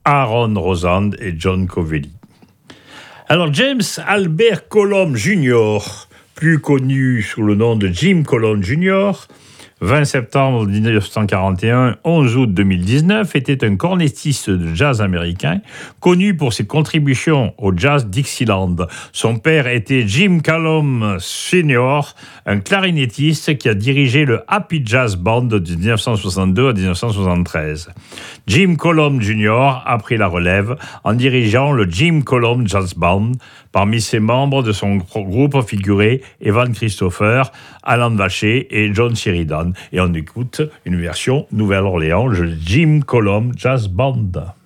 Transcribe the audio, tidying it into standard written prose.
Aaron Rosand et John Covelli. Alors James Albert Colomb Jr., plus connu sous le nom de Jim Colomb Jr., 20 septembre 1941, 11 août 2019, était un cornettiste de jazz américain, connu pour ses contributions au jazz Dixieland. Son père était Jim Colomb Sr., un clarinettiste qui a dirigé le Happy Jazz Band de 1962 à 1973. Jim Colomb Jr. a pris la relève en dirigeant le Jim Colomb Jazz Band. Parmi ses membres de son groupe figuraient Evan Christopher, Alan Vacher et John Sheridan. Et on écoute une version Nouvelle-Orléans, le Jim Colomb Jazz Band.